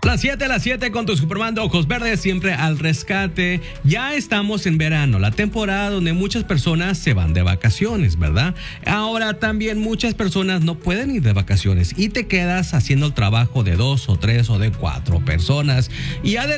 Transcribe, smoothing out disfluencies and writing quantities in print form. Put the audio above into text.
A las 7 con tu Superman de ojos verdes, siempre al rescate. Ya estamos en verano, la temporada donde muchas personas se van de vacaciones, ¿verdad? Ahora también muchas personas no pueden ir de vacaciones y te quedas haciendo el trabajo de 2 o 3 o de 4 personas. Y